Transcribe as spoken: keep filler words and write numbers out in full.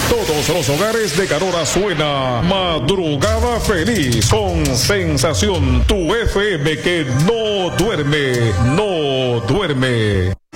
todos los hogares de Carora suena Madrugada Feliz con Sensación, tu F M que no duerme, no duerme.